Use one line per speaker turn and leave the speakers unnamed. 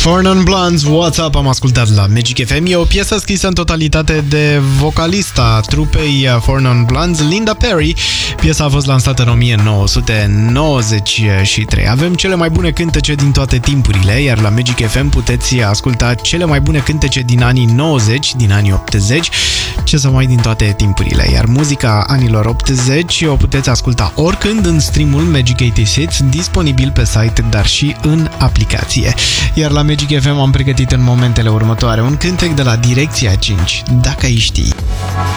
Four Non Blondes, What's Up, am ascultat la Magic FM. E o piesă scrisă în totalitate de vocalista trupei Four Non Blondes, Linda Perry. Piesa a fost lansată în 1993. Avem cele mai bune cântece din toate timpurile, iar la Magic FM puteți asculta cele mai bune cântece din anii 90, din anii 80, ce să mai din toate timpurile. Iar muzica anilor 80 o puteți asculta oricând în streamul Magic 80 Hits, disponibil pe site, dar și în aplicație. Iar la Magic FM am pregătit în momentele următoare un cântec de la Direcția 5, Dacă ai ști.